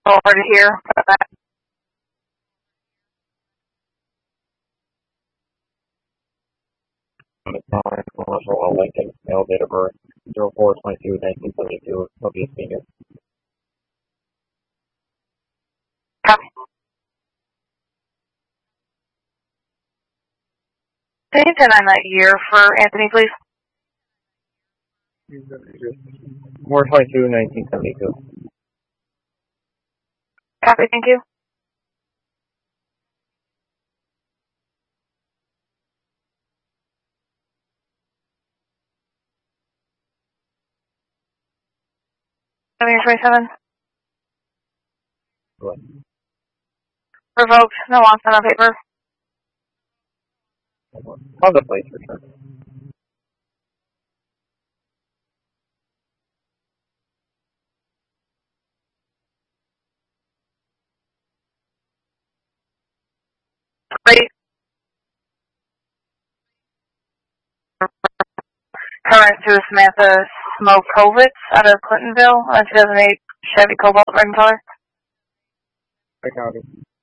over to here. Commercial Lincoln, male, date of birth 04/22/1972, Tobias Senior. Copy. Can you tell on that year for Anthony, please? March 22, 1972. Copy, thank you. Number 27. What? Revoked. No loss on paper. How's the place return? Great. Current to Samantha Smokovitz out of Clintonville, 2008 Chevy Cobalt red in color. I copy.